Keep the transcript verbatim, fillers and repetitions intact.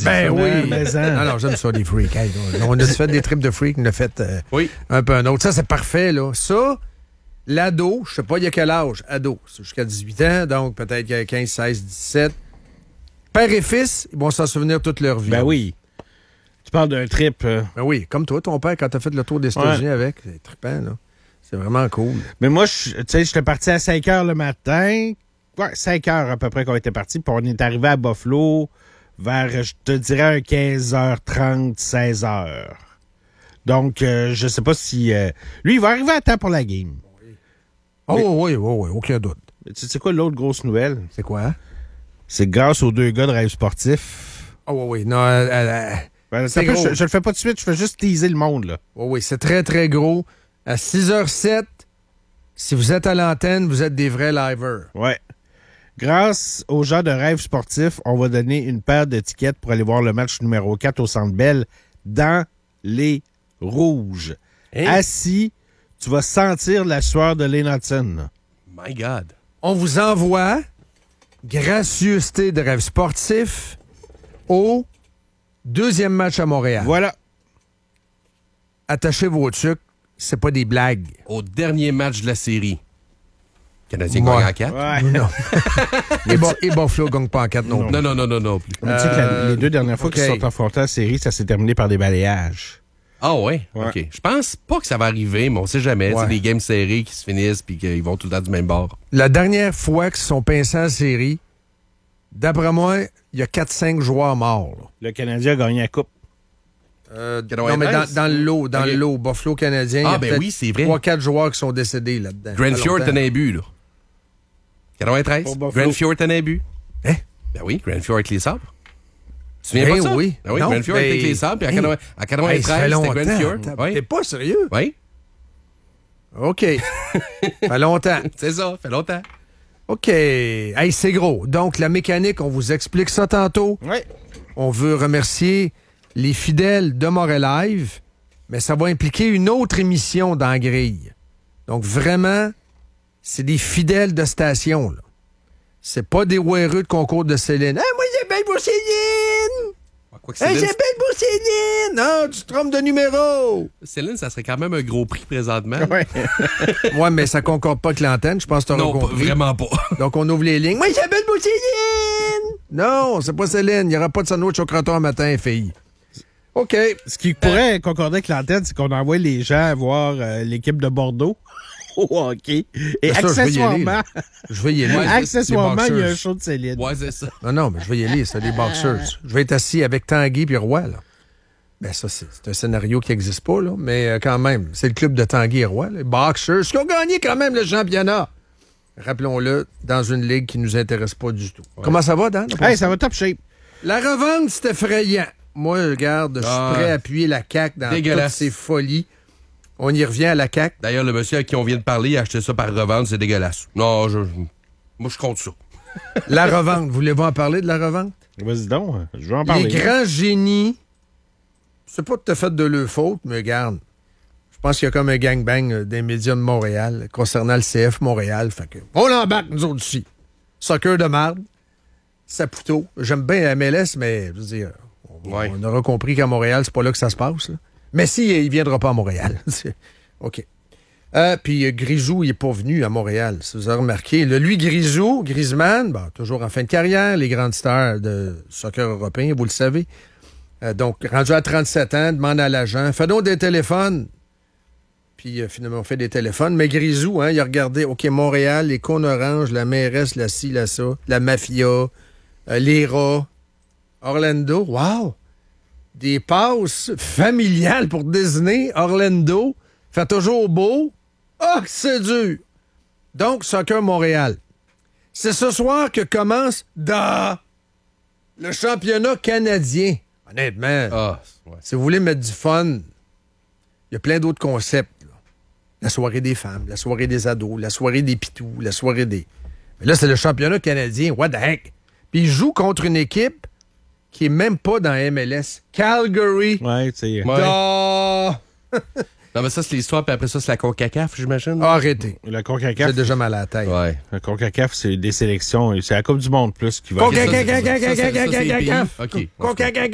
Ben oui. Mais hein. Non, non, j'aime ça, des freaks. Hey, on a fait des trips de freaks, on a fait euh, oui. un peu un autre. Ça, c'est parfait, là. Ça, l'ado, je sais pas, il y a quel âge? Ado, c'est jusqu'à dix-huit ans, donc peut-être qu'il y a quinze, seize, dix-sept. Père et fils, ils vont s'en souvenir toute leur vie. Ben oui. Tu parles d'un trip. Euh... Ben oui, comme toi, ton père, quand t'as fait le tour des États-Unis ouais. avec, c'est trippant, là. C'est vraiment cool. Mais moi, tu sais, j'étais parti à cinq heures le matin. Ouais, cinq heures à peu près qu'on était parti. Puis on est arrivé à Buffalo vers, je te dirais, quinze heures trente, seize heures. Donc, euh, je sais pas si... Euh, lui, il va arriver à temps pour la game. Oui. Oh, Mais, oui, oui, oui, aucun doute. Tu sais quoi l'autre grosse nouvelle? C'est quoi? C'est grâce aux deux gars de Rêve Sportif. Oh, oui, oui. Non, euh, euh, ben, c'est peu, je, je le fais pas tout de suite, je fais juste teaser le monde, là. Oh, oui, c'est très, très gros. À six heures sept, si vous êtes à l'antenne, vous êtes des vrais livers. Ouais. Grâce aux gens de Rêve Sportif, on va donner une paire d'étiquettes pour aller voir le match numéro quatre au Centre Bell dans les rouges. Hey. Assis, tu vas sentir la sueur de Lane Hudson. My God. On vous envoie, gracieuseté de Rêve Sportif, au deuxième match à Montréal. Voilà. Attachez vos trucs, c'est pas des blagues. Au dernier match de la série. Canadien gagne en quatre. Ouais. Non. et, bon, et Buffalo gagne pas en quatre non plus. Non, non, non, non, non. Mais tu sais que la, les deux dernières fois okay. qu'ils sont affrontés à la série, ça s'est terminé par des balayages. Ah ouais? ouais? OK. Je pense pas que ça va arriver, mais on sait jamais. Ouais. C'est des games serrés qui se finissent puis qu'ils vont tout le temps du même bord. La dernière fois qu'ils se sont pincés en série, d'après moi, il y a quatre cinq joueurs morts. Là. Le Canadien a gagné la coupe. Euh, non, mais dans, dans le lot, dans okay. le lot, Buffalo Canadien, il ah, y a ben peut-être oui, c'est vrai. trois quatre joueurs qui sont décédés là-dedans. Grant Fjord tenait un but, là. quatre-vingt-treize. Grant Fjord tenait un but. Hein? Ben oui, Grant Fjord avec les sabres. Tu te souviens ben pas de ça? Oui. Ben oui, non, Grant Fjord ben... avec les sabres, puis en hey. quatre-vingt-treize, hey, c'était Grant Fjord. Oui. T'es pas sérieux? Oui. OK. Fait longtemps. C'est ça, fait longtemps. OK. Hey, c'est gros. Donc, la mécanique, on vous explique ça tantôt. Oui. On veut remercier les fidèles de Montréal Live, mais ça va impliquer une autre émission dans la grille. Donc, vraiment, c'est des fidèles de station, là. C'est pas des ouéreux de concours de Céline. Hey, moi, j'ai belle pour Céline! Quoi que hey, Céline, j'ai belle pour Céline! Non, tu te trompes de numéro! Céline, ça serait quand même un gros prix présentement. Ouais, ouais mais ça concorde pas avec l'antenne, je pense que tu Non, pas, vraiment pas. Donc, on ouvre les lignes. Moi, j'ai belle pour Céline! Non, c'est pas Céline. Il n'y aura pas de sandwich au croton matin, fille. OK. Ce qui pourrait concorder avec l'antenne, c'est qu'on envoie les gens voir euh, l'équipe de Bordeaux au hockey. Et ça, accessoirement, je vais y aller. Ouais, accessoirement, il y a un show de Céline. Ouais, c'est ça. Non, non, mais je vais y aller. C'est des boxers. Je vais être assis avec Tanguy puis Roy, là. Ben, ça, c'est, c'est un scénario qui n'existe pas, là. Mais euh, quand même, c'est le club de Tanguy et Roy, les boxers, qui ont gagné quand même le championnat. Rappelons-le, dans une ligue qui nous intéresse pas du tout. Ouais. Comment ça va, Dan? Hey, ça va top shape. La revente, c'est effrayant. Moi, regarde, je suis ah, prêt à appuyer la C A Q dans dégueulasse. Toutes ses folies. On y revient à la C A Q. D'ailleurs, le monsieur à qui on vient de parler, il a acheté ça par revente, c'est dégueulasse. Non, je, moi, je compte ça. La revente, voulez-vous en parler de la revente? Vas-y donc, je vais en parler. Les grands génies, c'est pas tout à fait de leur faute, mais regarde, je pense qu'il y a comme un gangbang des médias de Montréal concernant le C F Montréal. Fait que on l'embarque, nous autres ici. Soccer de marde, Saputo. J'aime bien la M L S, mais je veux dire, on, ouais. on aura compris qu'à Montréal, c'est pas là que ça se passe, là. Mais si, il viendra pas à Montréal. OK. Euh, puis Grisou, il n'est pas venu à Montréal, si vous avez remarqué. Le, lui, Grisou, Griezmann, bon, toujours en fin de carrière, les grandes stars de soccer européen, vous le savez. Euh, donc, rendu à trente-sept ans, demande à l'agent, fais donc des téléphones. Puis euh, finalement, on fait des téléphones. Mais Grisou, hein, il a regardé, OK, Montréal, les cônes oranges, la mairesse, la ci, la ça, la mafia, euh, les rats, Orlando, wow! Des passes familiales pour Disney, Orlando, fait toujours beau. Ah, oh, que c'est dur! Donc, Soccer Montréal. C'est ce soir que commence da, le championnat canadien. Honnêtement, ah, ouais. Si vous voulez mettre du fun, il y a plein d'autres concepts. Là. La soirée des femmes, la soirée des ados, la soirée des pitous, la soirée des... Mais là, c'est le championnat canadien. What the heck? Puis ils jouent contre une équipe qui est même pas dans M L S. Calgary. Ouais, tu sais. Ouais. Oh! Non, mais ça, c'est l'histoire, puis après ça, c'est la CONCACAF, j'imagine. Arrêtez. La CONCACAF. J'ai déjà mal à la tête. Ouais. La CONCACAF, c'est des sélections. C'est la Coupe du Monde plus qui va... CONCACAF.